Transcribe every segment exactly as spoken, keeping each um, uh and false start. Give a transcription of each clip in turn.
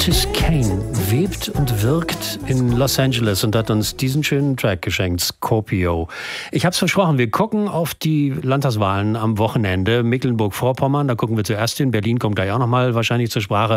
Otis Kane webt und wirkt in Los Angeles und hat uns diesen schönen Track geschenkt, Scorpio. Ich habe es versprochen, wir gucken auf die Landtagswahlen am Wochenende. Mecklenburg-Vorpommern, da gucken wir zuerst hin. Berlin kommt gleich auch nochmal wahrscheinlich zur Sprache.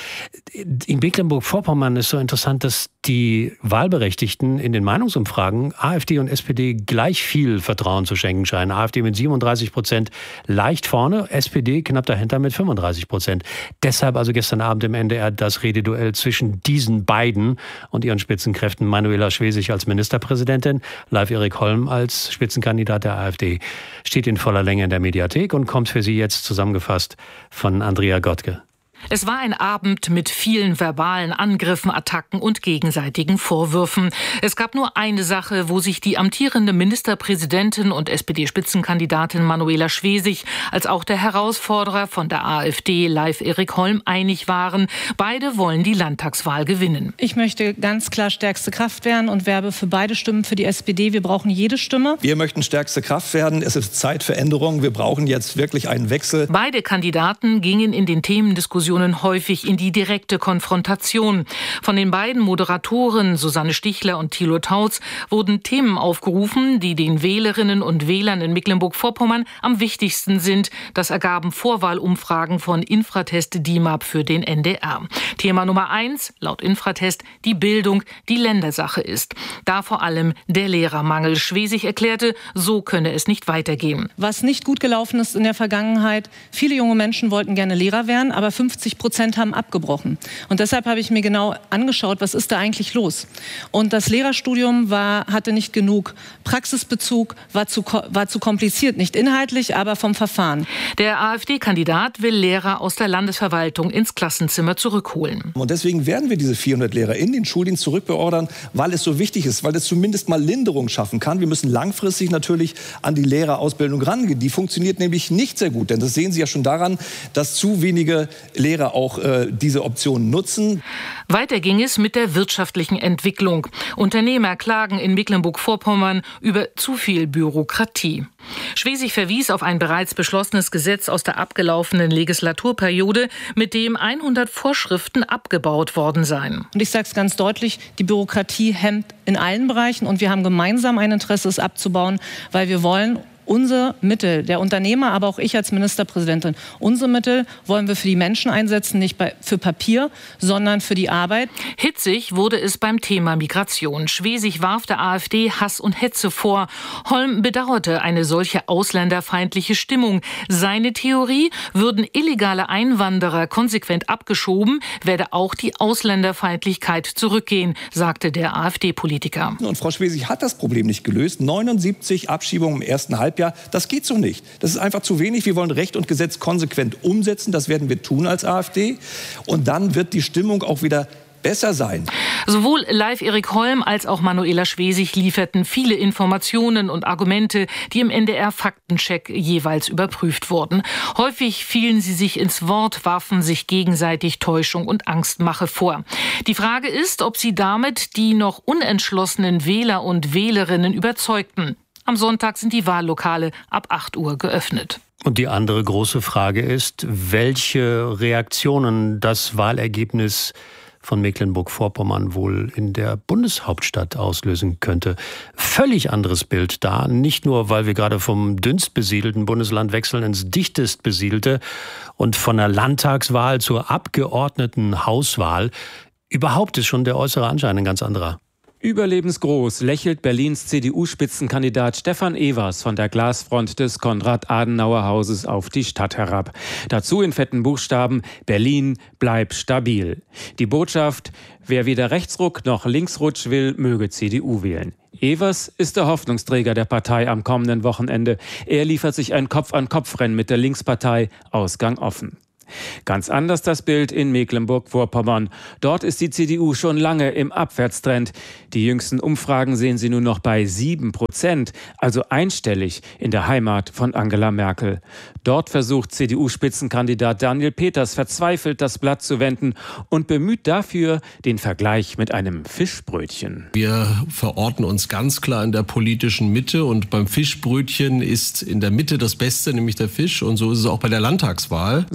In Mecklenburg-Vorpommern ist so interessant, dass die Wahlberechtigten in den Meinungsumfragen AfD und S P D gleich viel Vertrauen zu schenken scheinen. AfD mit siebenunddreißig Prozent leicht vorne, S P D knapp dahinter mit fünfunddreißig Prozent. Deshalb also gestern Abend im N D R das Rededuell zwischen diesen beiden und ihren Spitzenkräften. Manuela Schwesig als Ministerpräsidentin, Leif Erik Holm als Spitzenkandidat der AfD. Steht in voller Länge in der Mediathek und kommt für Sie jetzt zusammengefasst von Andrea Gottke. Es war ein Abend mit vielen verbalen Angriffen, Attacken und gegenseitigen Vorwürfen. Es gab nur eine Sache, wo sich die amtierende Ministerpräsidentin und S P D-Spitzenkandidatin Manuela Schwesig als auch der Herausforderer von der AfD, Leif Erik Holm, einig waren. Beide wollen die Landtagswahl gewinnen. Ich möchte ganz klar stärkste Kraft werden und werbe für beide Stimmen für die S P D. Wir brauchen jede Stimme. Wir möchten stärkste Kraft werden. Es ist Zeit für Änderungen. Wir brauchen jetzt wirklich einen Wechsel. Beide Kandidaten gingen in den Themendiskussionen häufig in die direkte Konfrontation. Von den beiden Moderatoren Susanne Stichler und Thilo Tautz wurden Themen aufgerufen, die den Wählerinnen und Wählern in Mecklenburg-Vorpommern am wichtigsten sind. Das ergaben Vorwahlumfragen von Infratest D I M A P für den N D R. Thema Nummer eins, laut Infratest, die Bildung, die Ländersache ist. Da vor allem der Lehrermangel. Schwesig erklärte, so könne es nicht weitergehen. Was nicht gut gelaufen ist in der Vergangenheit, viele junge Menschen wollten gerne Lehrer werden, aber fünfzig Prozent haben abgebrochen. Und deshalb habe ich mir genau angeschaut, was ist da eigentlich los? Und das Lehrerstudium war, hatte nicht genug Praxisbezug, war zu, war zu kompliziert, nicht inhaltlich, aber vom Verfahren. Der AfD-Kandidat will Lehrer aus der Landesverwaltung ins Klassenzimmer zurückholen. Und deswegen werden wir diese vierhundert Lehrer in den Schuldienst zurückbeordern, weil es so wichtig ist, weil es zumindest mal Linderung schaffen kann. Wir müssen langfristig natürlich an die Lehrerausbildung rangehen. Die funktioniert nämlich nicht sehr gut, denn das sehen Sie ja schon daran, dass zu wenige Lehrer auch äh, diese Option nutzen. Weiter ging es mit der wirtschaftlichen Entwicklung. Unternehmer klagen in Mecklenburg-Vorpommern über zu viel Bürokratie. Schwesig verwies auf ein bereits beschlossenes Gesetz aus der abgelaufenen Legislaturperiode, mit dem hundert Vorschriften abgebaut worden seien. Und ich sage es ganz deutlich, die Bürokratie hemmt in allen Bereichen und wir haben gemeinsam ein Interesse, es abzubauen, weil wir wollen, unsere Mittel, der Unternehmer, aber auch ich als Ministerpräsidentin, unsere Mittel wollen wir für die Menschen einsetzen, nicht bei, für Papier, sondern für die Arbeit. Hitzig wurde es beim Thema Migration. Schwesig warf der AfD Hass und Hetze vor. Holm bedauerte eine solche ausländerfeindliche Stimmung. Seine Theorie, würden illegale Einwanderer konsequent abgeschoben, werde auch die Ausländerfeindlichkeit zurückgehen, sagte der AfD-Politiker. Und Frau Schwesig hat das Problem nicht gelöst. neunundsiebzig Abschiebungen im ersten Halbjahr. Ja, das geht so nicht. Das ist einfach zu wenig. Wir wollen Recht und Gesetz konsequent umsetzen. Das werden wir tun als AfD. Und dann wird die Stimmung auch wieder besser sein. Sowohl Leif Erik Holm als auch Manuela Schwesig lieferten viele Informationen und Argumente, die im N D R-Faktencheck jeweils überprüft wurden. Häufig fielen sie sich ins Wort, warfen sich gegenseitig Täuschung und Angstmache vor. Die Frage ist, ob sie damit die noch unentschlossenen Wähler und Wählerinnen überzeugten. Am Sonntag sind die Wahllokale ab acht Uhr geöffnet. Und die andere große Frage ist, welche Reaktionen das Wahlergebnis von Mecklenburg-Vorpommern wohl in der Bundeshauptstadt auslösen könnte. Völlig anderes Bild da, nicht nur, weil wir gerade vom dünnst besiedelten Bundesland wechseln ins dichtest besiedelte und von der Landtagswahl zur Abgeordnetenhauswahl. Überhaupt ist schon der äußere Anschein ein ganz anderer. Überlebensgroß lächelt Berlins C D U-Spitzenkandidat Stefan Evers von der Glasfront des Konrad-Adenauer-Hauses auf die Stadt herab. Dazu in fetten Buchstaben: Berlin, bleib stabil. Die Botschaft: Wer weder Rechtsruck noch Linksrutsch will, möge C D U wählen. Evers ist der Hoffnungsträger der Partei am kommenden Wochenende. Er liefert sich ein Kopf-an-Kopf-Rennen mit der Linkspartei, Ausgang offen. Ganz anders das Bild in Mecklenburg-Vorpommern. Dort ist die C D U schon lange im Abwärtstrend. Die jüngsten Umfragen sehen sie nur noch bei sieben Prozent, also einstellig in der Heimat von Angela Merkel. Dort versucht C D U-Spitzenkandidat Daniel Peters verzweifelt, das Blatt zu wenden und bemüht dafür den Vergleich mit einem Fischbrötchen. Wir verorten uns ganz klar in der politischen Mitte und beim Fischbrötchen ist in der Mitte das Beste, nämlich der Fisch. Und so ist es auch bei der Landtagswahl. So muss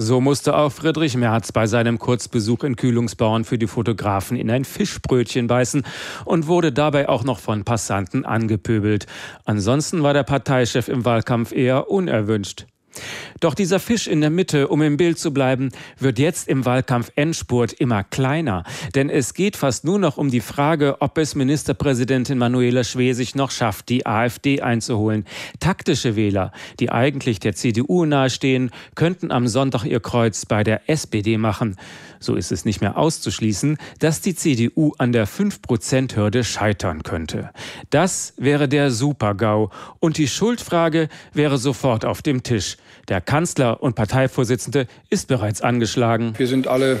musste auch Friedrich Merz bei seinem Kurzbesuch in Kühlungsborn für die Fotografen in ein Fischbrötchen beißen und wurde dabei auch noch von Passanten angepöbelt. Ansonsten war der Parteichef im Wahlkampf eher unerwünscht. Doch dieser Fisch in der Mitte, um im Bild zu bleiben, wird jetzt im Wahlkampf-Endspurt immer kleiner. Denn es geht fast nur noch um die Frage, ob es Ministerpräsidentin Manuela Schwesig noch schafft, die AfD einzuholen. Taktische Wähler, die eigentlich der C D U nahestehen, könnten am Sonntag ihr Kreuz bei der S P D machen. So ist es nicht mehr auszuschließen, dass die C D U an der fünf Prozent Hürde scheitern könnte. Das wäre der Super-GAU. Und die Schuldfrage wäre sofort auf dem Tisch. Der Kanzler und Parteivorsitzende ist bereits angeschlagen. Wir sind alle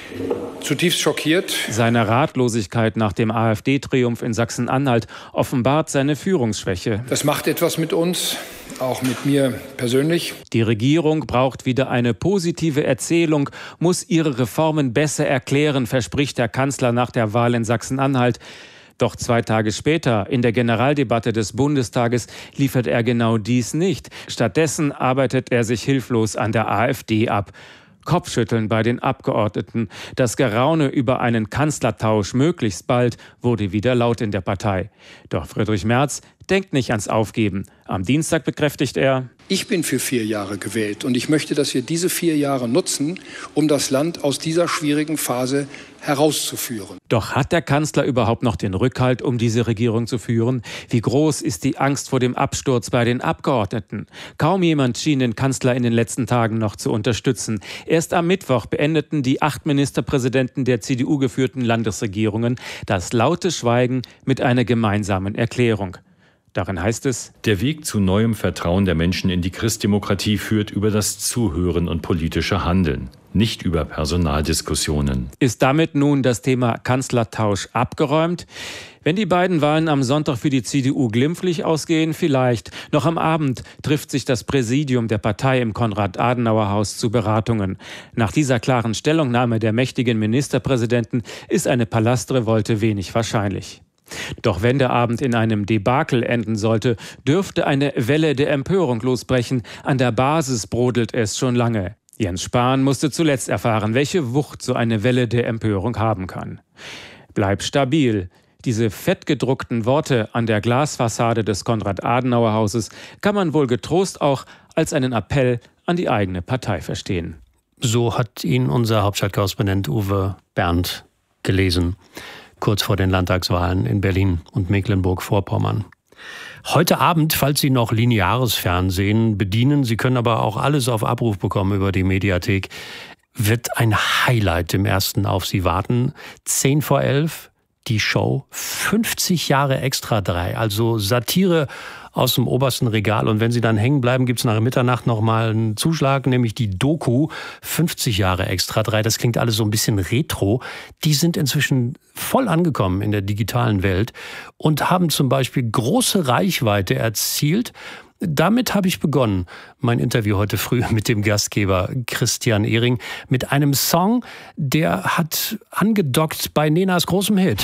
zutiefst schockiert. Seine Ratlosigkeit nach dem AfD-Triumph in Sachsen-Anhalt offenbart seine Führungsschwäche. Das macht etwas mit uns, auch mit mir persönlich. Die Regierung braucht wieder eine positive Erzählung, muss ihre Reformen besser erklären, verspricht der Kanzler nach der Wahl in Sachsen-Anhalt. Doch zwei Tage später, in der Generaldebatte des Bundestages, liefert er genau dies nicht. Stattdessen arbeitet er sich hilflos an der AfD ab. Kopfschütteln bei den Abgeordneten. Das Geraune über einen Kanzlertausch möglichst bald wurde wieder laut in der Partei. Doch Friedrich Merz denkt nicht ans Aufgeben. Am Dienstag bekräftigt er: Ich bin für vier Jahre gewählt und ich möchte, dass wir diese vier Jahre nutzen, um das Land aus dieser schwierigen Phase herauszuführen. Doch hat der Kanzler überhaupt noch den Rückhalt, um diese Regierung zu führen? Wie groß ist die Angst vor dem Absturz bei den Abgeordneten? Kaum jemand schien den Kanzler in den letzten Tagen noch zu unterstützen. Erst am Mittwoch beendeten die acht Ministerpräsidenten der C D U geführten Landesregierungen das laute Schweigen mit einer gemeinsamen Erklärung. Darin heißt es: Der Weg zu neuem Vertrauen der Menschen in die Christdemokratie führt über das Zuhören und politische Handeln, nicht über Personaldiskussionen. Ist damit nun das Thema Kanzlertausch abgeräumt? Wenn die beiden Wahlen am Sonntag für die C D U glimpflich ausgehen, vielleicht. Noch am Abend trifft sich das Präsidium der Partei im Konrad-Adenauer-Haus zu Beratungen. Nach dieser klaren Stellungnahme der mächtigen Ministerpräsidenten ist eine Palastrevolte wenig wahrscheinlich. Doch wenn der Abend in einem Debakel enden sollte, dürfte eine Welle der Empörung losbrechen. An der Basis brodelt es schon lange. Jens Spahn musste zuletzt erfahren, welche Wucht so eine Welle der Empörung haben kann. Bleib stabil. Diese fettgedruckten Worte an der Glasfassade des Konrad-Adenauer-Hauses kann man wohl getrost auch als einen Appell an die eigene Partei verstehen. So hat ihn unser Hauptstadtkorrespondent Uwe Berndt gelesen. Kurz vor den Landtagswahlen in Berlin und Mecklenburg-Vorpommern. Heute Abend, falls Sie noch lineares Fernsehen bedienen, Sie können aber auch alles auf Abruf bekommen über die Mediathek, wird ein Highlight im Ersten auf Sie warten. Zehn vor elf, die Show fünfzig Jahre Extra drei, also Satire aus dem obersten Regal. Und wenn Sie dann hängen bleiben, gibt es nach Mitternacht nochmal einen Zuschlag, nämlich die Doku fünfzig Jahre Extra drei. Das klingt alles so ein bisschen retro. Die sind inzwischen voll angekommen in der digitalen Welt und haben zum Beispiel große Reichweite erzielt. Damit habe ich begonnen, mein Interview heute früh mit dem Gastgeber Christian Ehring, mit einem Song, der hat angedockt bei Nenas großem Hit.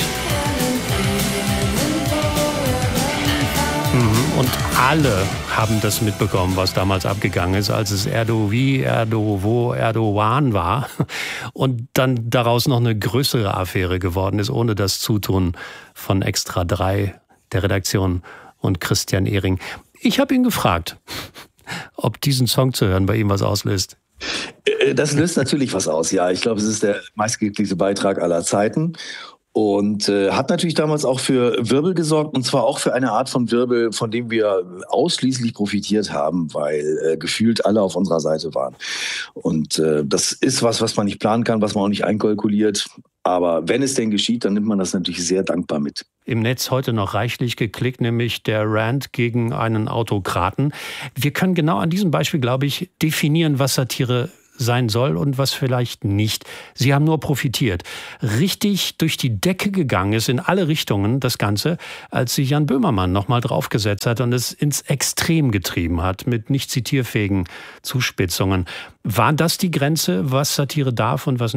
Und alle haben das mitbekommen, was damals abgegangen ist, als es Erdovi, Erdovo, Erdogan war und dann daraus noch eine größere Affäre geworden ist, ohne das Zutun von Extra drei, der Redaktion und Christian Ehring. Ich habe ihn gefragt, ob diesen Song zu hören bei ihm was auslöst. Das löst natürlich was aus, ja. Ich glaube, es ist der meistgeklickte Beitrag aller Zeiten. Und äh, hat natürlich damals auch für Wirbel gesorgt, und zwar auch für eine Art von Wirbel, von dem wir ausschließlich profitiert haben, weil äh, gefühlt alle auf unserer Seite waren. Und äh, das ist was, was man nicht planen kann, was man auch nicht einkalkuliert. Aber wenn es denn geschieht, dann nimmt man das natürlich sehr dankbar mit. Im Netz heute noch reichlich geklickt, nämlich der Rant gegen einen Autokraten. Wir können genau an diesem Beispiel, glaube ich, definieren, was Satire sein soll und was vielleicht nicht. Sie haben nur profitiert. Richtig durch die Decke gegangen ist in alle Richtungen das Ganze, als sich Jan Böhmermann nochmal draufgesetzt hat und es ins Extrem getrieben hat mit nicht zitierfähigen Zuspitzungen. War das die Grenze, was Satire darf und was nicht?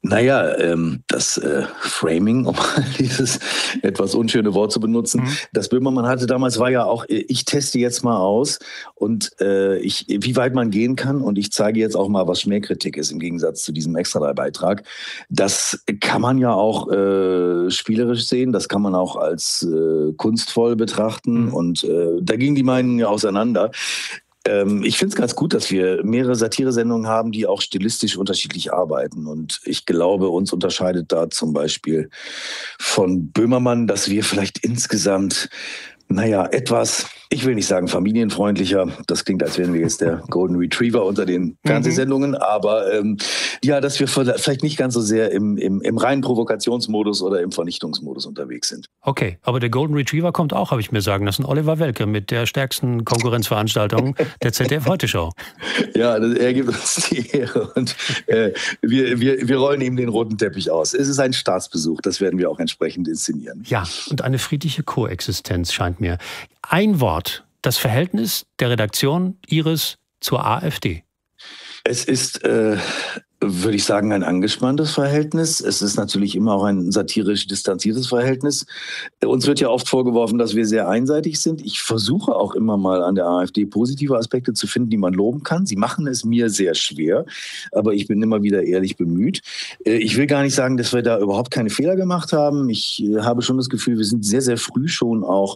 Naja, ähm, das äh, Framing, um dieses etwas unschöne Wort zu benutzen, mhm. das Böhmermann hatte damals, war ja auch, ich teste jetzt mal aus und äh, ich, wie weit man gehen kann und ich zeige jetzt auch mal, was Schmähkritik ist im Gegensatz zu diesem Extra drei Beitrag. Das kann man ja auch äh, spielerisch sehen, das kann man auch als äh, kunstvoll betrachten mhm. und äh, da gingen die Meinungen ja auseinander. Ähm, ich finde es ganz gut, dass wir mehrere Satiresendungen haben, die auch stilistisch unterschiedlich arbeiten. Und ich glaube, uns unterscheidet da zum Beispiel von Böhmermann, dass wir vielleicht insgesamt, naja, etwas, ich will nicht sagen familienfreundlicher, das klingt, als wären wir jetzt der Golden Retriever unter den Fernsehsendungen, mhm. aber ähm, ja, dass wir vielleicht nicht ganz so sehr im, im, im reinen Provokationsmodus oder im Vernichtungsmodus unterwegs sind. Okay, aber der Golden Retriever kommt auch, habe ich mir sagen lassen, Oliver Welke mit der stärksten Konkurrenzveranstaltung der Z D F-Heute-Show. Ja, er gibt uns die Ehre und äh, wir, wir, wir rollen ihm den roten Teppich aus. Es ist ein Staatsbesuch, das werden wir auch entsprechend inszenieren. Ja, und eine friedliche Koexistenz scheint mir. Ein Wort, das Verhältnis der Redaktion Ihres zur AfD. Es ist, äh, würde ich sagen, ein angespanntes Verhältnis. Es ist natürlich immer auch ein satirisch distanziertes Verhältnis. Uns wird ja oft vorgeworfen, dass wir sehr einseitig sind. Ich versuche auch immer mal an der AfD positive Aspekte zu finden, die man loben kann. Sie machen es mir sehr schwer, aber ich bin immer wieder ehrlich bemüht. Ich will gar nicht sagen, dass wir da überhaupt keine Fehler gemacht haben. Ich habe schon das Gefühl, wir sind sehr, sehr früh schon auch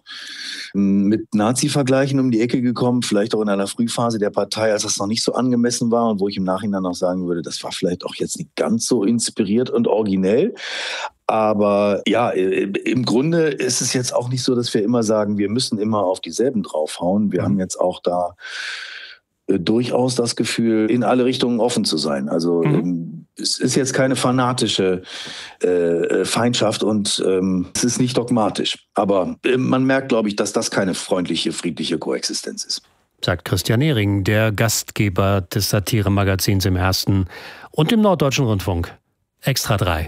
mit Nazi-Vergleichen um die Ecke gekommen, vielleicht auch in einer Frühphase der Partei, als das noch nicht so angemessen war und wo ich im Nachhinein noch sagen würde, das war vielleicht auch jetzt nicht ganz so inspiriert und originell. Aber ja, im Grunde ist es jetzt auch nicht so, dass wir immer sagen, wir müssen immer auf dieselben draufhauen. Wir mhm. haben jetzt auch da äh, durchaus das Gefühl, in alle Richtungen offen zu sein. Also mhm. ähm, es ist jetzt keine fanatische äh, Feindschaft und ähm, es ist nicht dogmatisch. Aber äh, man merkt, glaube ich, dass das keine freundliche, friedliche Koexistenz ist. Sagt Christian Ehring, der Gastgeber des Satire-Magazins im Ersten und im Norddeutschen Rundfunk. Extra drei.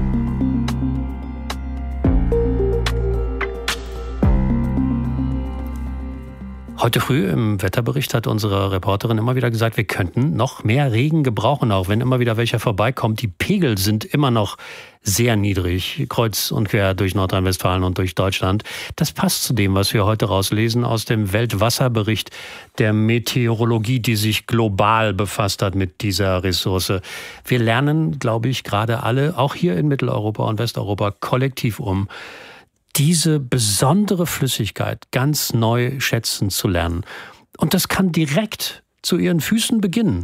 Heute früh im Wetterbericht hat unsere Reporterin immer wieder gesagt, wir könnten noch mehr Regen gebrauchen, auch wenn immer wieder welcher vorbeikommt. Die Pegel sind immer noch sehr niedrig, kreuz und quer durch Nordrhein-Westfalen und durch Deutschland. Das passt zu dem, was wir heute rauslesen aus dem Weltwasserbericht der Meteorologie, die sich global befasst hat mit dieser Ressource. Wir lernen, glaube ich, gerade alle, auch hier in Mitteleuropa und Westeuropa, kollektiv um, diese besondere Flüssigkeit ganz neu schätzen zu lernen. Und das kann direkt zu Ihren Füßen beginnen.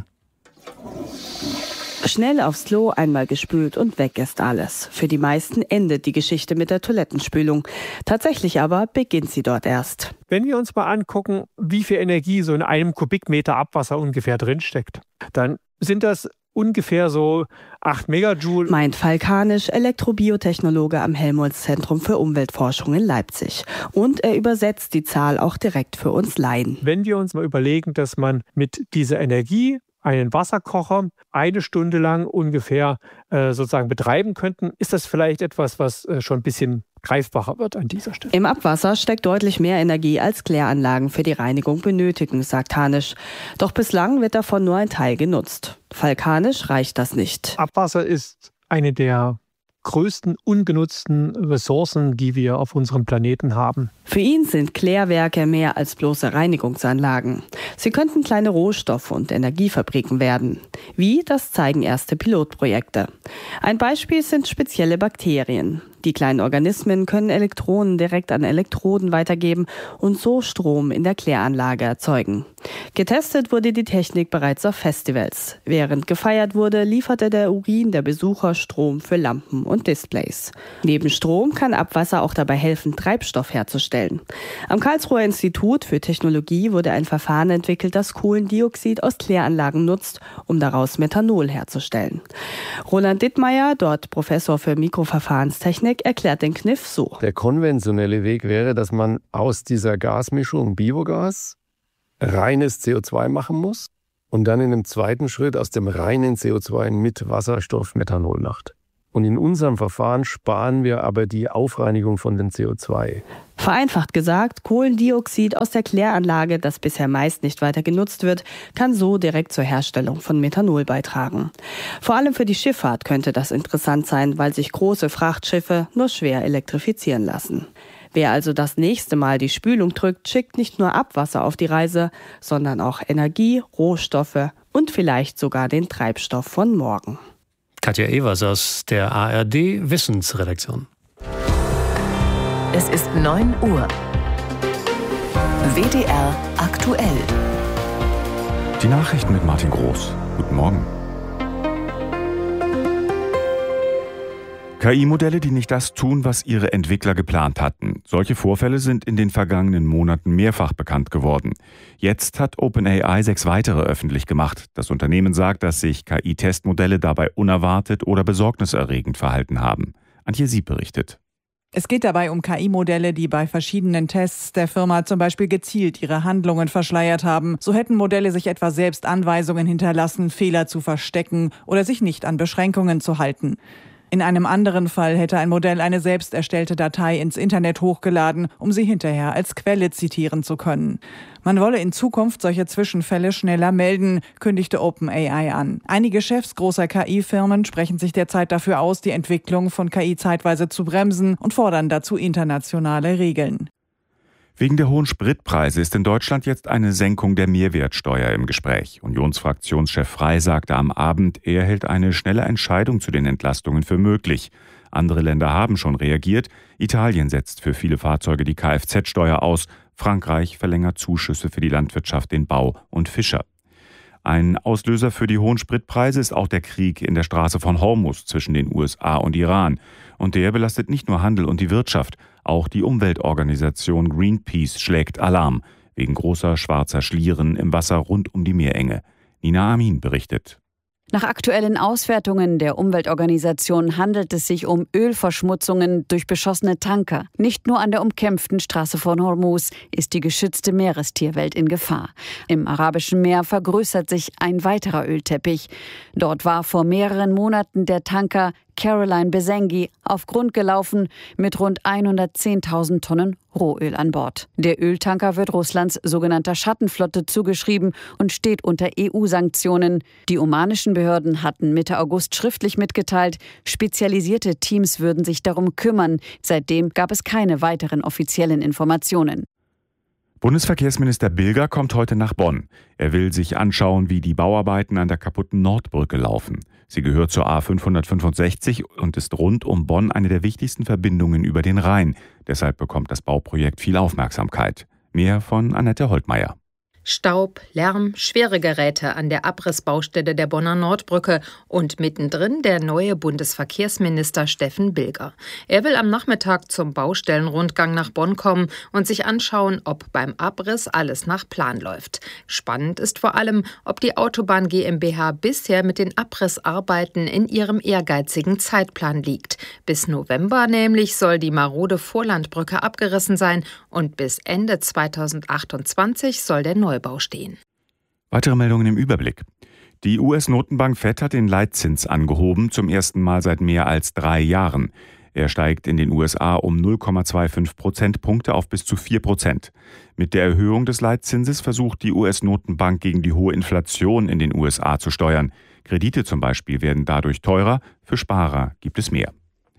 Schnell aufs Klo, einmal gespült und weg ist alles. Für die meisten endet die Geschichte mit der Toilettenspülung. Tatsächlich aber beginnt sie dort erst. Wenn wir uns mal angucken, wie viel Energie so in einem Kubikmeter Abwasser ungefähr drinsteckt, dann sind das ungefähr so acht Megajoule. Meint Falk Hanisch, Elektrobiotechnologe am Helmholtz-Zentrum für Umweltforschung in Leipzig. Und er übersetzt die Zahl auch direkt für uns Laien. Wenn wir uns mal überlegen, dass man mit dieser Energie einen Wasserkocher eine Stunde lang ungefähr äh, sozusagen betreiben könnten, ist das vielleicht etwas, was äh, schon ein bisschen greifbarer wird an dieser Stelle. Im Abwasser steckt deutlich mehr Energie, als Kläranlagen für die Reinigung benötigen, sagt Hanisch. Doch bislang wird davon nur ein Teil genutzt. Falk Hanisch reicht das nicht. Abwasser ist eine der größten ungenutzten Ressourcen, die wir auf unserem Planeten haben. Für ihn sind Klärwerke mehr als bloße Reinigungsanlagen. Sie könnten kleine Rohstoff- und Energiefabriken werden. Wie, das zeigen erste Pilotprojekte. Ein Beispiel sind spezielle Bakterien. Die kleinen Organismen können Elektronen direkt an Elektroden weitergeben und so Strom in der Kläranlage erzeugen. Getestet wurde die Technik bereits auf Festivals. Während gefeiert wurde, lieferte der Urin der Besucher Strom für Lampen und Displays. Neben Strom kann Abwasser auch dabei helfen, Treibstoff herzustellen. Am Karlsruher Institut für Technologie wurde ein Verfahren entwickelt, das Kohlendioxid aus Kläranlagen nutzt, um daraus Methanol herzustellen. Roland Dittmeier, dort Professor für Mikroverfahrenstechnik, erklärt den Kniff so. Der konventionelle Weg wäre, dass man aus dieser Gasmischung Biogas reines C O zwei machen muss und dann in einem zweiten Schritt aus dem reinen C O zwei mit Wasserstoff Methanol macht. Und in unserem Verfahren sparen wir aber die Aufreinigung von den C O zwei. Vereinfacht gesagt, Kohlendioxid aus der Kläranlage, das bisher meist nicht weiter genutzt wird, kann so direkt zur Herstellung von Methanol beitragen. Vor allem für die Schifffahrt könnte das interessant sein, weil sich große Frachtschiffe nur schwer elektrifizieren lassen. Wer also das nächste Mal die Spülung drückt, schickt nicht nur Abwasser auf die Reise, sondern auch Energie, Rohstoffe und vielleicht sogar den Treibstoff von morgen. Katja Evers aus der A R D-Wissensredaktion. Es ist neun Uhr. W D R aktuell. Die Nachrichten mit Martin Groß. Guten Morgen. K I-Modelle, die nicht das tun, was ihre Entwickler geplant hatten. Solche Vorfälle sind in den vergangenen Monaten mehrfach bekannt geworden. Jetzt hat OpenAI sechs weitere öffentlich gemacht. Das Unternehmen sagt, dass sich K I-Testmodelle dabei unerwartet oder besorgniserregend verhalten haben. Antje Sieb berichtet. Es geht dabei um K I-Modelle, die bei verschiedenen Tests der Firma zum Beispiel gezielt ihre Handlungen verschleiert haben. So hätten Modelle sich etwa selbst Anweisungen hinterlassen, Fehler zu verstecken oder sich nicht an Beschränkungen zu halten. In einem anderen Fall hätte ein Modell eine selbst erstellte Datei ins Internet hochgeladen, um sie hinterher als Quelle zitieren zu können. Man wolle in Zukunft solche Zwischenfälle schneller melden, kündigte OpenAI an. Einige Chefs großer K I-Firmen sprechen sich derzeit dafür aus, die Entwicklung von K I zeitweise zu bremsen und fordern dazu internationale Regeln. Wegen der hohen Spritpreise ist in Deutschland jetzt eine Senkung der Mehrwertsteuer im Gespräch. Unionsfraktionschef Frey sagte am Abend, er hält eine schnelle Entscheidung zu den Entlastungen für möglich. Andere Länder haben schon reagiert. Italien setzt für viele Fahrzeuge die Kfz-Steuer aus. Frankreich verlängert Zuschüsse für die Landwirtschaft, den Bau und Fischer. Ein Auslöser für die hohen Spritpreise ist auch der Krieg in der Straße von Hormuz zwischen den U S A und Iran. Und der belastet nicht nur Handel und die Wirtschaft. Auch die Umweltorganisation Greenpeace schlägt Alarm wegen großer schwarzer Schlieren im Wasser rund um die Meerenge. Nina Amin berichtet. Nach aktuellen Auswertungen der Umweltorganisation handelt es sich um Ölverschmutzungen durch beschossene Tanker. Nicht nur an der umkämpften Straße von Hormuz ist die geschützte Meerestierwelt in Gefahr. Im Arabischen Meer vergrößert sich ein weiterer Ölteppich. Dort war vor mehreren Monaten der Tanker Caroline Besengi auf Grund gelaufen mit rund hundertzehntausend Tonnen Rohöl an Bord. Der Öltanker wird Russlands sogenannter Schattenflotte zugeschrieben und steht unter E U-Sanktionen. Die omanischen Behörden hatten Mitte August schriftlich mitgeteilt, spezialisierte Teams würden sich darum kümmern. Seitdem gab es keine weiteren offiziellen Informationen. Bundesverkehrsminister Bilger kommt heute nach Bonn. Er will sich anschauen, wie die Bauarbeiten an der kaputten Nordbrücke laufen. Sie gehört zur A fünfhundertfünfundsechzig und ist rund um Bonn eine der wichtigsten Verbindungen über den Rhein. Deshalb bekommt das Bauprojekt viel Aufmerksamkeit. Mehr von Annette Holtmeier. Staub, Lärm, schwere Geräte an der Abrissbaustelle der Bonner Nordbrücke und mittendrin der neue Bundesverkehrsminister Steffen Bilger. Er will am Nachmittag zum Baustellenrundgang nach Bonn kommen und sich anschauen, ob beim Abriss alles nach Plan läuft. Spannend ist vor allem, ob die Autobahn GmbH bisher mit den Abrissarbeiten in ihrem ehrgeizigen Zeitplan liegt. Bis November nämlich soll die marode Vorlandbrücke abgerissen sein und bis Ende zweitausendachtundzwanzig soll der neue Neubau stehen. Weitere Meldungen im Überblick. Die U S-Notenbank Fed hat den Leitzins angehoben, zum ersten Mal seit mehr als drei Jahren. Er steigt in den U S A um null Komma fünfundzwanzig Prozentpunkte auf bis zu vier Prozent. Mit der Erhöhung des Leitzinses versucht die U S-Notenbank gegen die hohe Inflation in den U S A zu steuern. Kredite zum Beispiel werden dadurch teurer, für Sparer gibt es mehr.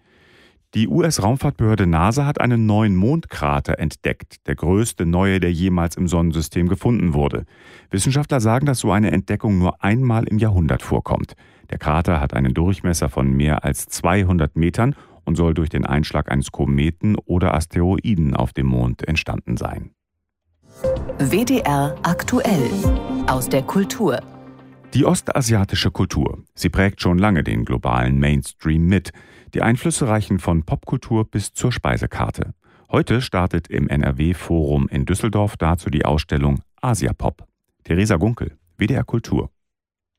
Die U S-Raumfahrtbehörde NASA hat einen neuen Mondkrater entdeckt, der größte neue, der jemals im Sonnensystem gefunden wurde. Wissenschaftler sagen, dass so eine Entdeckung nur einmal im Jahrhundert vorkommt. Der Krater hat einen Durchmesser von mehr als zweihundert Metern und soll durch den Einschlag eines Kometen oder Asteroiden auf dem Mond entstanden sein. W D R aktuell aus der Kultur. Die ostasiatische Kultur. Sie prägt schon lange den globalen Mainstream mit. Die Einflüsse reichen von Popkultur bis zur Speisekarte. Heute startet im N R W-Forum in Düsseldorf dazu die Ausstellung Asiapop. Theresa Gunkel, W D R Kultur.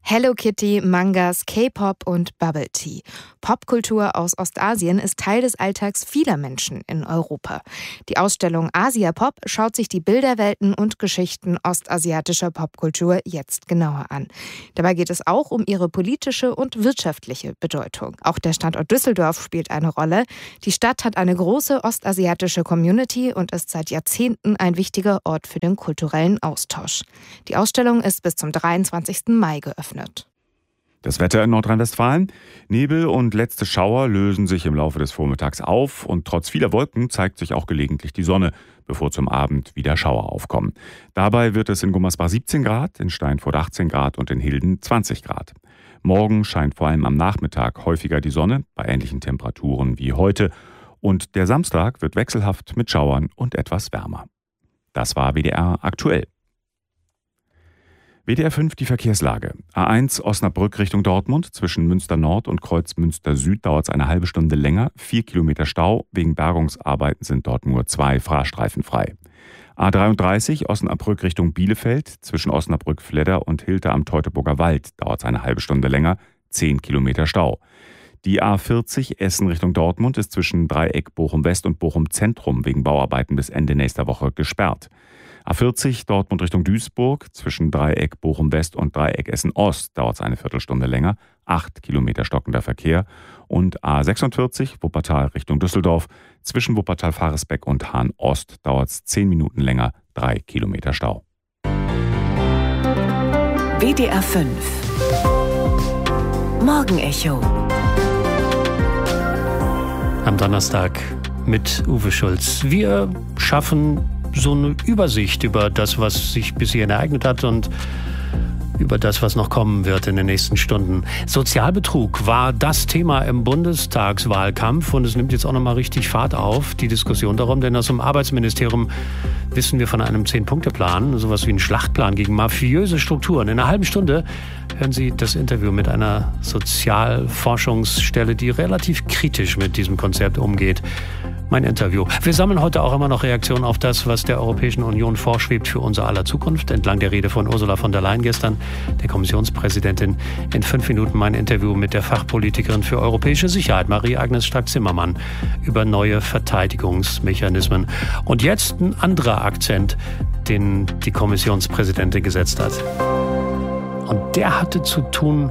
Hello Kitty, Mangas, K-Pop und Bubble Tea. Popkultur aus Ostasien ist Teil des Alltags vieler Menschen in Europa. Die Ausstellung Asia Pop schaut sich die Bilderwelten und Geschichten ostasiatischer Popkultur jetzt genauer an. Dabei geht es auch um ihre politische und wirtschaftliche Bedeutung. Auch der Standort Düsseldorf spielt eine Rolle. Die Stadt hat eine große ostasiatische Community und ist seit Jahrzehnten ein wichtiger Ort für den kulturellen Austausch. Die Ausstellung ist bis zum dreiundzwanzigsten Mai geöffnet. Das Wetter in Nordrhein-Westfalen. Nebel und letzte Schauer lösen sich im Laufe des Vormittags auf und trotz vieler Wolken zeigt sich auch gelegentlich die Sonne, bevor zum Abend wieder Schauer aufkommen. Dabei wird es in Gummersbach siebzehn Grad, in Steinfurt achtzehn Grad und in Hilden zwanzig Grad. Morgen scheint vor allem am Nachmittag häufiger die Sonne, bei ähnlichen Temperaturen wie heute. Und der Samstag wird wechselhaft mit Schauern und etwas wärmer. Das war W D R aktuell. W D R fünf die Verkehrslage. A eins Osnabrück Richtung Dortmund. Zwischen Münster Nord und Kreuz Münster Süd dauert es eine halbe Stunde länger. Vier Kilometer Stau. Wegen Bergungsarbeiten sind dort nur zwei Fahrstreifen frei. A dreiunddreißig Osnabrück Richtung Bielefeld. Zwischen Osnabrück-Fledder und Hilter am Teutoburger Wald dauert es eine halbe Stunde länger. Zehn Kilometer Stau. Die A vierzig Essen Richtung Dortmund ist zwischen Dreieck Bochum-West und Bochum-Zentrum wegen Bauarbeiten bis Ende nächster Woche gesperrt. A vierzig Dortmund Richtung Duisburg, zwischen Dreieck Bochum-West und Dreieck Essen-Ost dauert es eine Viertelstunde länger, acht Kilometer stockender Verkehr. Und A sechsundvierzig Wuppertal Richtung Düsseldorf, zwischen Wuppertal-Faresbeck und Hahn-Ost dauert es zehn Minuten länger, drei Kilometer Stau. W D R fünf Morgenecho. Am Donnerstag mit Uwe Schulz. Wir schaffen so eine Übersicht über das, was sich bis hierhin ereignet hat und über das, was noch kommen wird in den nächsten Stunden. Sozialbetrug war das Thema im Bundestagswahlkampf und es nimmt jetzt auch noch mal richtig Fahrt auf, die Diskussion darum, denn aus dem Arbeitsministerium wissen wir von einem Zehn-Punkte-Plan, sowas wie einen Schlachtplan gegen mafiöse Strukturen. In einer halben Stunde hören Sie das Interview mit einer Sozialforschungsstelle, die relativ kritisch mit diesem Konzept umgeht. Mein Interview. Wir sammeln heute auch immer noch Reaktionen auf das, was der Europäischen Union vorschwebt für unser aller Zukunft. Entlang der Rede von Ursula von der Leyen gestern, der Kommissionspräsidentin. In fünf Minuten mein Interview mit der Fachpolitikerin für europäische Sicherheit, Marie-Agnes Strack-Zimmermann, über neue Verteidigungsmechanismen. Und jetzt ein anderer Akzent, den die Kommissionspräsidentin gesetzt hat. Und der hatte zu tun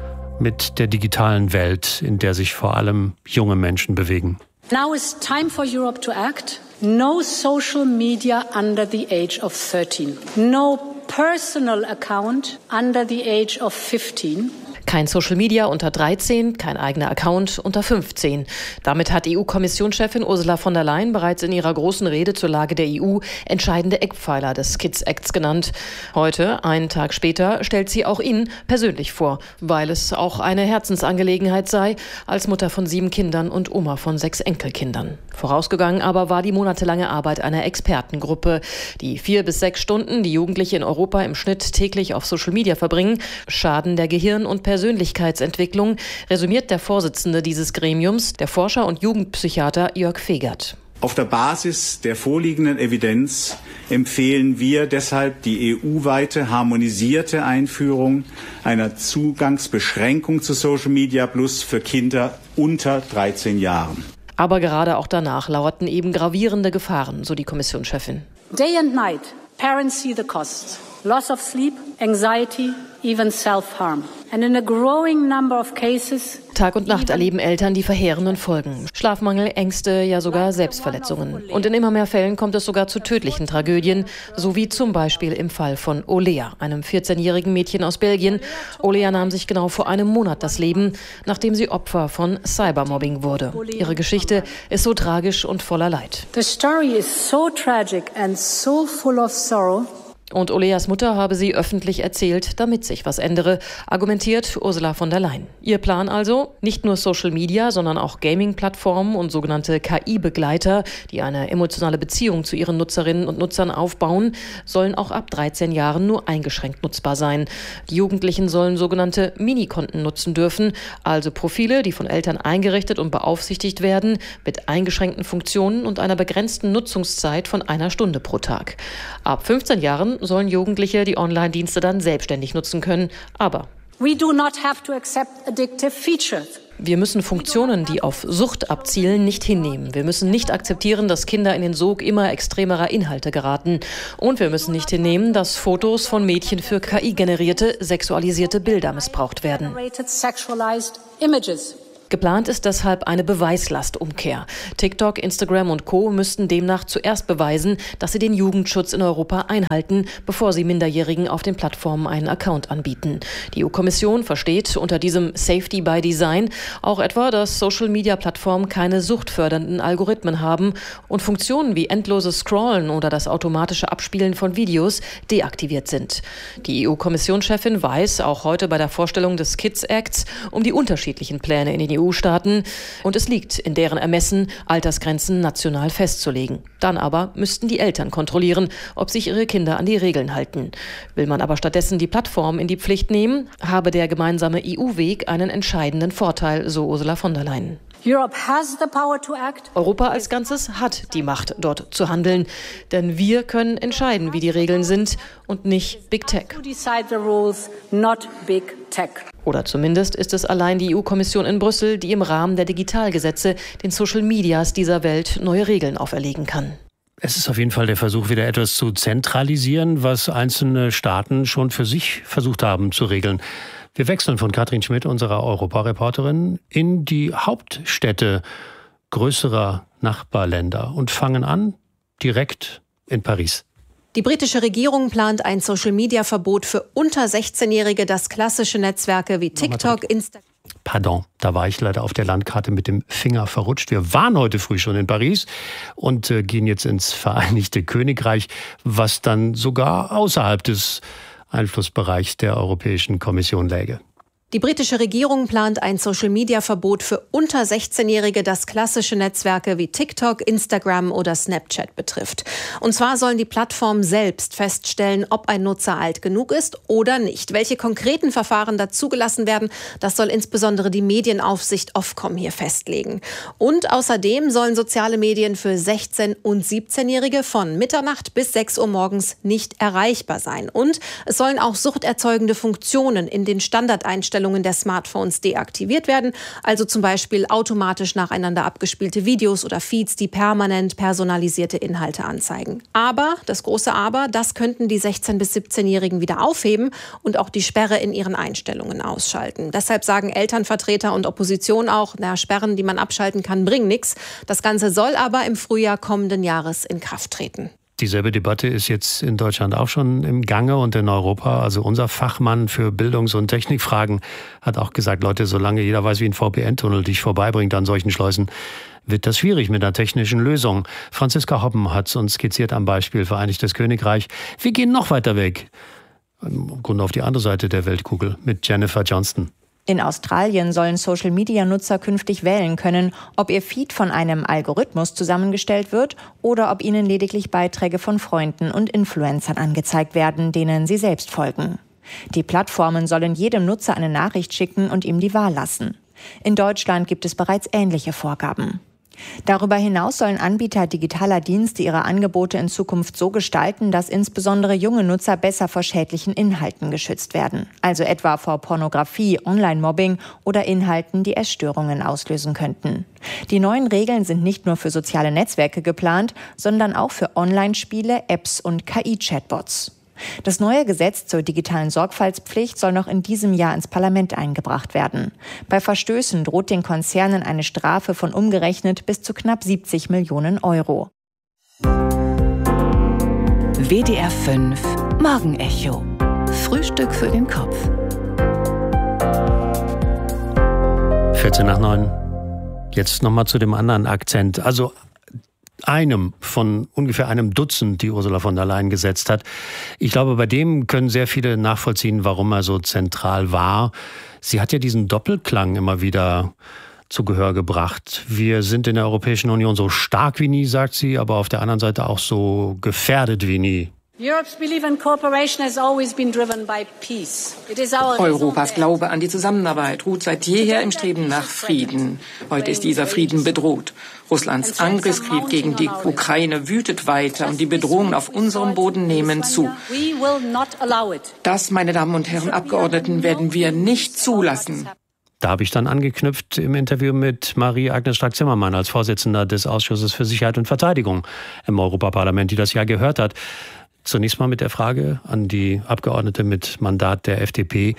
mit der digitalen Welt, in der sich vor allem junge Menschen bewegen. Now is time for Europe to act. No social media under the age of thirteen. No personal account under the age of fifteen. Kein Social Media unter dreizehn, kein eigener Account unter fünfzehn. Damit hat E U-Kommissionschefin Ursula von der Leyen bereits in ihrer großen Rede zur Lage der E U entscheidende Eckpfeiler des Kids Acts genannt. Heute, einen Tag später, stellt sie auch ihn persönlich vor, weil es auch eine Herzensangelegenheit sei, als Mutter von sieben Kindern und Oma von sechs Enkelkindern. Vorausgegangen aber war die monatelange Arbeit einer Expertengruppe. Die vier bis sechs Stunden, die Jugendliche in Europa im Schnitt täglich auf Social Media verbringen, schaden der Gehirn- und Persönlichkeitsentwicklung, resümiert der Vorsitzende dieses Gremiums, der Forscher und Jugendpsychiater Jörg Fegert. Auf der Basis der vorliegenden Evidenz empfehlen wir deshalb die E U-weite harmonisierte Einführung einer Zugangsbeschränkung zu Social Media Plus für Kinder unter dreizehn Jahren. Aber gerade auch danach lauerten eben gravierende Gefahren, so die Kommissionschefin. Day and night, parents see the costs. Loss of sleep, anxiety, even self-harm. And in a growing number of cases, Tag und Nacht erleben Eltern die verheerenden Folgen. Schlafmangel, Ängste, ja sogar Selbstverletzungen. Und in immer mehr Fällen kommt es sogar zu tödlichen Tragödien, so wie zum Beispiel im Fall von Olea, einem vierzehnjährigen Mädchen aus Belgien. Olea nahm sich genau vor einem Monat das Leben, nachdem sie Opfer von Cybermobbing wurde. Ihre Geschichte ist so tragisch und voller Leid. The story is so tragic and so full of sorrow. Und Oleas Mutter habe sie öffentlich erzählt, damit sich was ändere, argumentiert Ursula von der Leyen. Ihr Plan also, nicht nur Social Media, sondern auch Gaming-Plattformen und sogenannte K I-Begleiter, die eine emotionale Beziehung zu ihren Nutzerinnen und Nutzern aufbauen, sollen auch ab dreizehn Jahren nur eingeschränkt nutzbar sein. Die Jugendlichen sollen sogenannte Minikonten nutzen dürfen, also Profile, die von Eltern eingerichtet und beaufsichtigt werden, mit eingeschränkten Funktionen und einer begrenzten Nutzungszeit von einer Stunde pro Tag. Ab fünfzehn Jahren sollen Jugendliche die Online-Dienste dann selbstständig nutzen können, aber We do not have to accept addictive features. Wir müssen Funktionen, die auf Sucht abzielen, nicht hinnehmen. Wir müssen nicht akzeptieren, dass Kinder in den Sog immer extremerer Inhalte geraten. Und wir müssen nicht hinnehmen, dass Fotos von Mädchen für K I-generierte, sexualisierte Bilder missbraucht werden. Geplant ist deshalb eine Beweislastumkehr. TikTok, Instagram und Co. müssten demnach zuerst beweisen, dass sie den Jugendschutz in Europa einhalten, bevor sie Minderjährigen auf den Plattformen einen Account anbieten. Die E U-Kommission versteht unter diesem Safety by Design auch etwa, dass Social-Media-Plattformen keine suchtfördernden Algorithmen haben und Funktionen wie endloses Scrollen oder das automatische Abspielen von Videos deaktiviert sind. Die E U-Kommissionschefin weiß auch heute bei der Vorstellung des Kids Acts um die unterschiedlichen Pläne in den E U-Staaten und es liegt in deren Ermessen, Altersgrenzen national festzulegen. Dann aber müssten die Eltern kontrollieren, ob sich ihre Kinder an die Regeln halten. Will man aber stattdessen die Plattform in die Pflicht nehmen, habe der gemeinsame E U-Weg einen entscheidenden Vorteil, so Ursula von der Leyen. Europa als Ganzes hat die Macht, dort zu handeln. Denn wir können entscheiden, wie die Regeln sind und nicht Big Tech. Oder zumindest ist es allein die E U-Kommission in Brüssel, die im Rahmen der Digitalgesetze den Social Medias dieser Welt neue Regeln auferlegen kann. Es ist auf jeden Fall der Versuch, wieder etwas zu zentralisieren, was einzelne Staaten schon für sich versucht haben zu regeln. Wir wechseln von Katrin Schmidt, unserer Europareporterin, in die Hauptstädte größerer Nachbarländer und fangen an direkt in Paris. Die britische Regierung plant ein Social-Media-Verbot für unter sechzehnjährige, das klassische Netzwerke wie TikTok, Instagram. Pardon, da war ich leider auf der Landkarte mit dem Finger verrutscht. Wir waren heute früh schon in Paris und äh, gehen jetzt ins Vereinigte Königreich, was dann sogar außerhalb des Einflussbereichs der Europäischen Kommission läge. Die britische Regierung plant ein Social-Media-Verbot für unter sechzehnjährige, das klassische Netzwerke wie TikTok, Instagram oder Snapchat betrifft. Und zwar sollen die Plattformen selbst feststellen, ob ein Nutzer alt genug ist oder nicht. Welche konkreten Verfahren da zugelassen werden, das soll insbesondere die Medienaufsicht Ofcom hier festlegen. Und außerdem sollen soziale Medien für sechzehn- und siebzehnjährige von Mitternacht bis sechs Uhr morgens nicht erreichbar sein. Und es sollen auch suchterzeugende Funktionen in den Standardeinstellungen der Smartphones deaktiviert werden, also zum Beispiel automatisch nacheinander abgespielte Videos oder Feeds, die permanent personalisierte Inhalte anzeigen. Aber, das große Aber, das könnten die sechzehn- bis siebzehnjährigen wieder aufheben und auch die Sperre in ihren Einstellungen ausschalten. Deshalb sagen Elternvertreter und Opposition auch, na, Sperren, die man abschalten kann, bringen nichts. Das Ganze soll aber im Frühjahr kommenden Jahres in Kraft treten. Dieselbe Debatte ist jetzt in Deutschland auch schon im Gange und in Europa. Also unser Fachmann für Bildungs- und Technikfragen hat auch gesagt, Leute, solange jeder weiß, wie ein V P N-Tunnel dich vorbeibringt an solchen Schleusen, wird das schwierig mit einer technischen Lösung. Franziska Hoppen hat es uns skizziert am Beispiel Vereinigtes Königreich. Wir gehen noch weiter weg, im Grunde auf die andere Seite der Weltkugel, mit Jennifer Johnston. In Australien sollen Social-Media-Nutzer künftig wählen können, ob ihr Feed von einem Algorithmus zusammengestellt wird oder ob ihnen lediglich Beiträge von Freunden und Influencern angezeigt werden, denen sie selbst folgen. Die Plattformen sollen jedem Nutzer eine Nachricht schicken und ihm die Wahl lassen. In Deutschland gibt es bereits ähnliche Vorgaben. Darüber hinaus sollen Anbieter digitaler Dienste ihre Angebote in Zukunft so gestalten, dass insbesondere junge Nutzer besser vor schädlichen Inhalten geschützt werden. Also etwa vor Pornografie, Online-Mobbing oder Inhalten, die Essstörungen auslösen könnten. Die neuen Regeln sind nicht nur für soziale Netzwerke geplant, sondern auch für Online-Spiele, Apps und K I-Chatbots. Das neue Gesetz zur digitalen Sorgfaltspflicht soll noch in diesem Jahr ins Parlament eingebracht werden. Bei Verstößen droht den Konzernen eine Strafe von umgerechnet bis zu knapp siebzig Millionen Euro. W D R fünf Morgenecho. Frühstück für den Kopf. vierzehn nach neun. Jetzt nochmal zu dem anderen Akzent. Also einem von ungefähr einem Dutzend, die Ursula von der Leyen gesetzt hat. Ich glaube, bei dem können sehr viele nachvollziehen, warum er so zentral war. Sie hat ja diesen Doppelklang immer wieder zu Gehör gebracht. Wir sind in der Europäischen Union so stark wie nie, sagt sie, aber auf der anderen Seite auch so gefährdet wie nie. Europas Glaube an die Zusammenarbeit ruht seit jeher im Streben nach Frieden. Heute ist dieser Frieden bedroht. Russlands Angriffskrieg gegen die Ukraine wütet weiter und die Bedrohungen auf unserem Boden nehmen zu. Das, meine Damen und Herren Abgeordneten, werden wir nicht zulassen. Da habe ich dann angeknüpft im Interview mit Marie-Agnes Strack-Zimmermann als Vorsitzender des Ausschusses für Sicherheit und Verteidigung im Europaparlament, die das ja gehört hat. Zunächst mal mit der Frage an die Abgeordnete mit Mandat der F D P,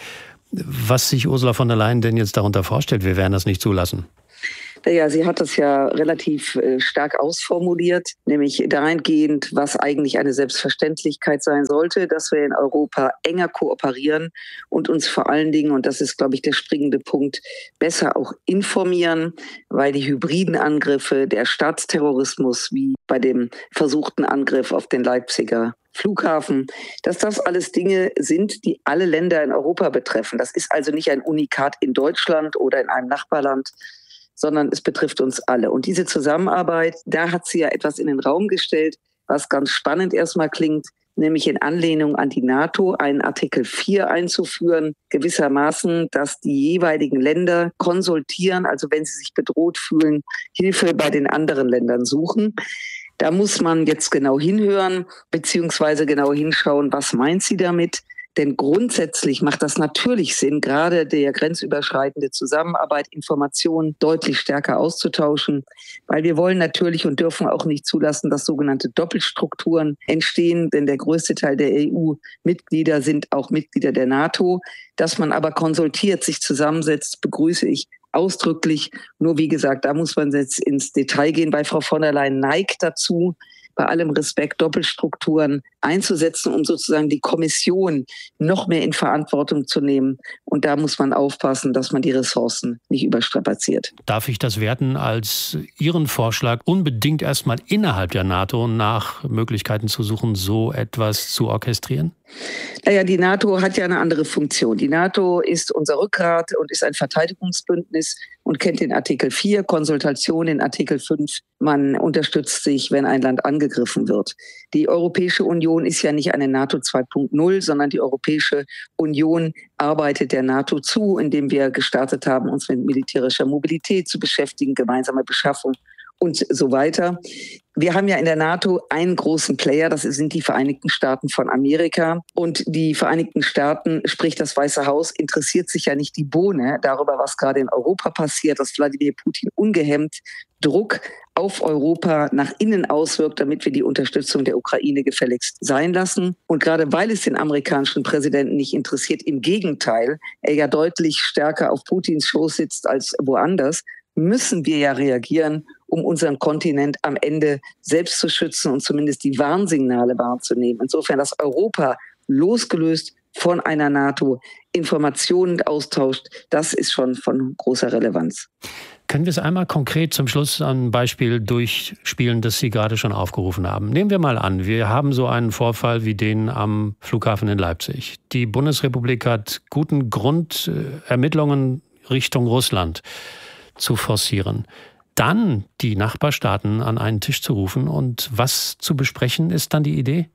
was sich Ursula von der Leyen denn jetzt darunter vorstellt. Wir werden das nicht zulassen. Ja, sie hat das ja relativ stark ausformuliert, nämlich dahingehend, was eigentlich eine Selbstverständlichkeit sein sollte, dass wir in Europa enger kooperieren und uns vor allen Dingen, und das ist, glaube ich, der springende Punkt, besser auch informieren, weil die hybriden Angriffe, der Staatsterrorismus, wie bei dem versuchten Angriff auf den Leipziger Flughafen, dass das alles Dinge sind, die alle Länder in Europa betreffen. Das ist also nicht ein Unikat in Deutschland oder in einem Nachbarland, sondern es betrifft uns alle. Und diese Zusammenarbeit, da hat sie ja etwas in den Raum gestellt, was ganz spannend erstmal klingt, nämlich in Anlehnung an die NATO einen Artikel vier einzuführen, gewissermaßen, dass die jeweiligen Länder konsultieren, also wenn sie sich bedroht fühlen, Hilfe bei den anderen Ländern suchen. Da muss man jetzt genau hinhören, beziehungsweise genau hinschauen, was meint sie damit? Denn grundsätzlich macht das natürlich Sinn, gerade der grenzüberschreitende Zusammenarbeit, Informationen deutlich stärker auszutauschen, weil wir wollen natürlich und dürfen auch nicht zulassen, dass sogenannte Doppelstrukturen entstehen, denn der größte Teil der E U-Mitglieder sind auch Mitglieder der NATO. Dass man aber konsultiert, sich zusammensetzt, begrüße ich ausdrücklich. Nur wie gesagt, da muss man jetzt ins Detail gehen. Bei Frau von der Leyen neigt dazu, bei allem Respekt Doppelstrukturen einzusetzen, um sozusagen die Kommission noch mehr in Verantwortung zu nehmen. Und da muss man aufpassen, dass man die Ressourcen nicht überstrapaziert. Darf ich das werten als Ihren Vorschlag, unbedingt erstmal innerhalb der NATO nach Möglichkeiten zu suchen, so etwas zu orchestrieren? Naja, die NATO hat ja eine andere Funktion. Die NATO ist unser Rückgrat und ist ein Verteidigungsbündnis und kennt den Artikel vier, Konsultation in Artikel fünf. Man unterstützt sich, wenn ein Land angegriffen wird. Die Europäische Union ist ja nicht eine NATO zwei Punkt null, sondern die Europäische Union arbeitet der NATO zu, indem wir gestartet haben, uns mit militärischer Mobilität zu beschäftigen, gemeinsame Beschaffung und so weiter. Wir haben ja in der NATO einen großen Player, das sind die Vereinigten Staaten von Amerika. Und die Vereinigten Staaten, sprich das Weiße Haus, interessiert sich ja nicht die Bohne darüber, was gerade in Europa passiert, dass Wladimir Putin ungehemmt Druck auf Europa nach innen auswirkt, damit wir die Unterstützung der Ukraine gefälligst sein lassen. Und gerade weil es den amerikanischen Präsidenten nicht interessiert, im Gegenteil, er ja deutlich stärker auf Putins Schoß sitzt als woanders, müssen wir ja reagieren, um unseren Kontinent am Ende selbst zu schützen und zumindest die Warnsignale wahrzunehmen. Insofern, dass Europa losgelöst von einer NATO Informationen austauscht, das ist schon von großer Relevanz. Können wir es einmal konkret zum Schluss an ein Beispiel durchspielen, das Sie gerade schon aufgerufen haben? Nehmen wir mal an, wir haben so einen Vorfall wie den am Flughafen in Leipzig. Die Bundesrepublik hat guten Grund, Ermittlungen Richtung Russland zu forcieren. Dann die Nachbarstaaten an einen Tisch zu rufen und was zu besprechen, ist dann die Idee?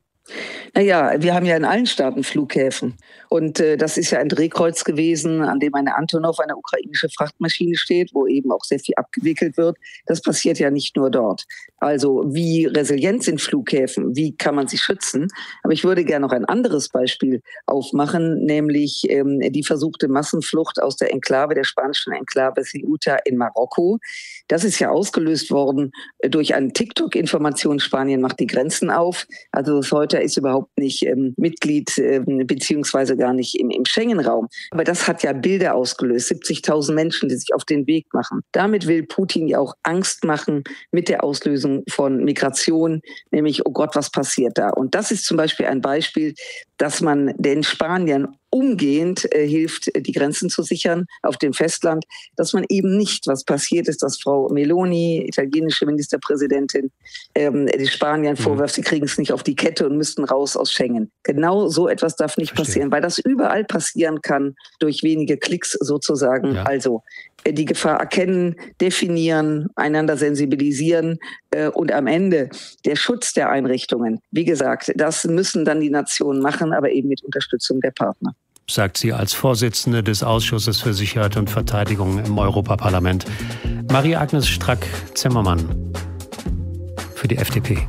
Naja, wir haben ja in allen Staaten Flughäfen. Und äh, das ist ja ein Drehkreuz gewesen, an dem eine Antonov, eine ukrainische Frachtmaschine steht, wo eben auch sehr viel abgewickelt wird. Das passiert ja nicht nur dort. Also wie resilient sind Flughäfen? Wie kann man sie schützen? Aber ich würde gerne noch ein anderes Beispiel aufmachen, nämlich ähm, die versuchte Massenflucht aus der Enklave, der spanischen Enklave Ceuta in Marokko. Das ist ja ausgelöst worden durch eine TikTok-Information. Spanien macht die Grenzen auf. Also Ceuta ist überhaupt nicht ähm, Mitglied ähm, beziehungsweise gar nicht im, im Schengen-Raum. Aber das hat ja Bilder ausgelöst. siebzigtausend Menschen, die sich auf den Weg machen. Damit will Putin ja auch Angst machen mit der Auslösung von Migration, nämlich, oh Gott, was passiert da? Und das ist zum Beispiel ein Beispiel, dass man den Spaniern umgehend äh, hilft, die Grenzen zu sichern auf dem Festland, dass man eben nicht, was passiert ist, dass Frau Meloni, italienische Ministerpräsidentin, ähm, die Spaniern mhm. vorwirft, sie kriegen es nicht auf die Kette und müssten raus aus Schengen. Genau so etwas darf nicht Verstehe. passieren, weil das überall passieren kann, durch wenige Klicks sozusagen. Ja. Also die Gefahr erkennen, definieren, einander sensibilisieren äh, und am Ende der Schutz der Einrichtungen. Wie gesagt, das müssen dann die Nationen machen, aber eben mit Unterstützung der Partner. Sagt sie als Vorsitzende des Ausschusses für Sicherheit und Verteidigung im Europaparlament. Marie-Agnes Strack-Zimmermann für die F D P.